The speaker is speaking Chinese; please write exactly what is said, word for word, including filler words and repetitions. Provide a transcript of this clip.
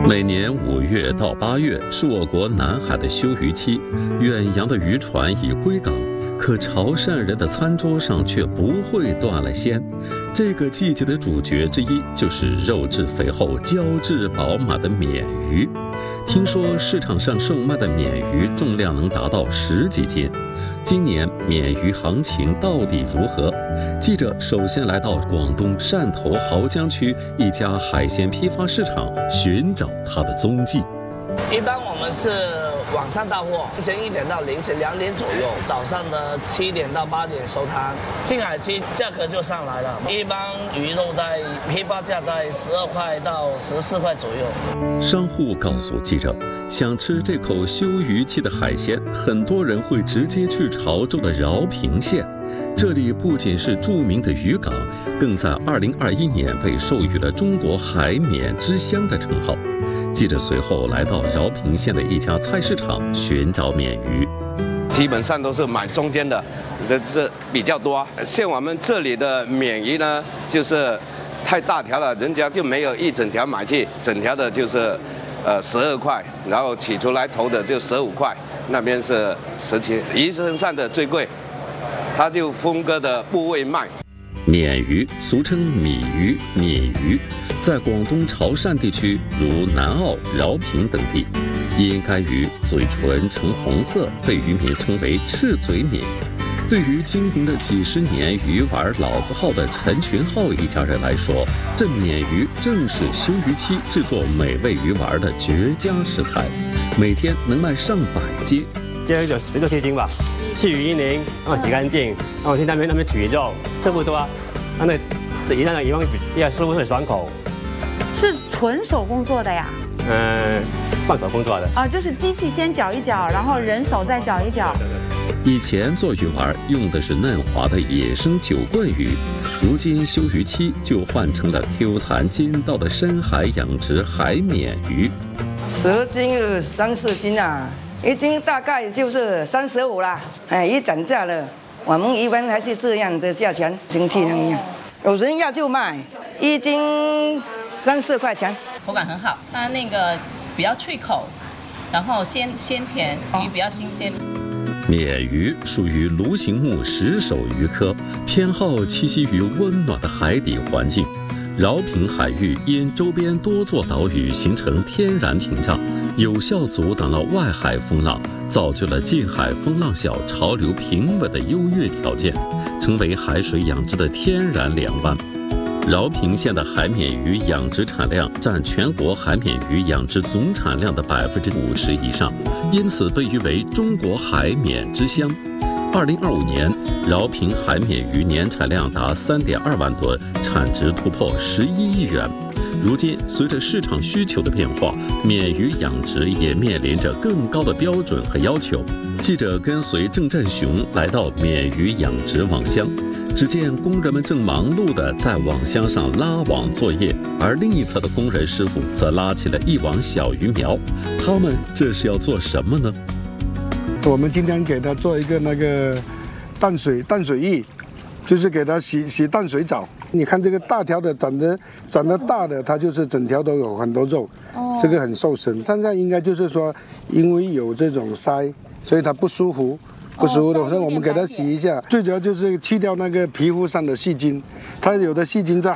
每年五月到八月是我国南海的休渔期，远洋的渔船已归港，可潮汕人的餐桌上却不会断了鲜。这个季节的主角之一就是肉质肥厚、胶质饱满的鲶鱼。听说市场上售卖的鲶鱼重量能达到十几斤，今年鲶鱼行情到底如何？记者首先来到广东汕头濠江区一家海鲜批发市场，寻找它的踪迹。 一般我们是晚上到货，凌晨一点到凌晨两点左右，早上的七点到八点收摊。近海期价格就上来了，一般鱼肉在批发价在十二块到十四块左右。 商户告诉记者，想吃这口休渔期的海鲜，很多人会直接去潮州的饶平县。这里不仅是著名的渔港，更在二零二一年被授予了中国海鲶之乡的称号。记者随后来到饶平县的一家菜市场寻找鲶鱼， 基本上都是买中间的，这这比较多。像我们这里的鲶鱼呢，就是太大条了，人家就没有一整条买去，整条的就是呃十二块，然后取出来头的就十五块，那边是十七。鱼身上的最贵，它就分割的部位卖。 鲶鱼俗称米鱼、鲶鱼，在广东潮汕地区如南澳、饶平等地，因该鱼嘴唇呈红色，被渔民称为赤嘴鲶。对于经营了几十年鱼丸老字号的陈群浩一家人来说，这鲶鱼正是休渔期制作美味鱼丸的绝佳食材，每天能卖上百斤。 大概有十六七斤吧，去鱼鳞，然后洗干净，然后去那边那边取肉，差不多啊。那那一样的一样比较舒服，很爽口。 是纯手工做的呀？ 嗯，半手工做的。 啊，就是机器先搅一搅，然后人手再搅一搅。 对对对。 以前做鱼丸用的是嫩滑的野生九棍鱼，如今休渔期就换成了 Q 弹筋道的深海养殖海鲶鱼。 十斤有三四斤啊，一斤大概就是三十五啦。哎，一涨价了，我们一般还是这样的价钱，整体那样。有人要就卖，一斤三四块钱。 口感很好，它那个比较脆口，然后鲜鲜甜，鱼比较新鲜。 鲶鱼属于鲈形目石首鱼科，偏好栖息于温暖的海底环境。饶平海域因周边多座岛屿形成天然屏障，有效阻挡了外海风浪，造就了近海风浪小、潮流平稳的优越条件，成为海水养殖的天然良湾。饶平县的海鲶鱼养殖产量占全国海鲶鱼养殖总产量的百分之五十以上，因此被誉为中国海鲶之乡。二零二五年，饶平海鲶鱼年产量达三点二万吨，产值突破十一亿元。如今，随着市场需求的变化，鲶鱼养殖也面临着更高的标准和要求。记者跟随郑振雄来到鲶鱼养殖网箱，只见工人们正忙碌地在网箱上拉网作业，而另一侧的工人师傅则拉起了一网小鱼苗。他们这是要做什么呢？ 我们今天给他做一个那个淡水淡水浴，就是给他洗洗淡水澡。你看这个大条的长得长得大的，它就是整条都有很多肉，哦、这个很瘦身。现在应该就是说，因为有这种鳃，所以它不舒服。不舒服的话，我们给它洗一下，最主要就是去掉那个皮肤上的细菌，它有的细菌在